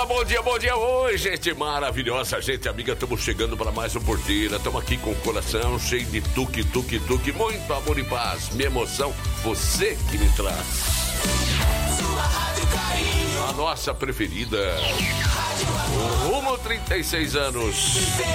Fala, bom dia. Oi, gente maravilhosa, gente amiga, estamos chegando para mais um Porteira. Estamos aqui com o coração cheio de tuque, muito amor e paz. Minha emoção, você que me traz. Sua Rádio Carinho. A nossa preferida. Rumo 36 anos.